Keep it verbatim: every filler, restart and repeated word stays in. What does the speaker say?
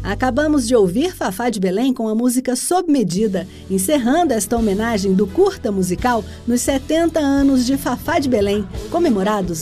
Acabamos de ouvir Fafá de Belém com a música Sob Medida, encerrando esta homenagem do curta musical nos setenta anos de Fafá de Belém, comemorados